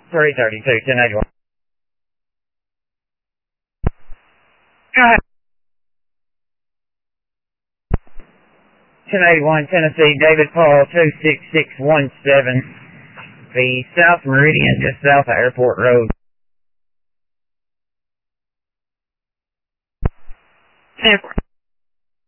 332, 1081. Go ahead. 1081, Tennessee, David Paul, 26617. The South Meridian, just south of Airport Road. Airport.